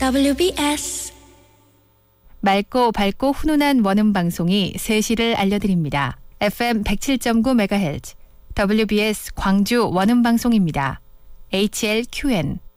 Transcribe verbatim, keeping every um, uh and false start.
더블유비에스 맑고 밝고 훈훈한 원음 방송이 세 시를 알려드립니다. 에프엠 백칠 점 구 메가헤르츠 더블유비에스 광주 원음 방송입니다. 에이치엘큐엔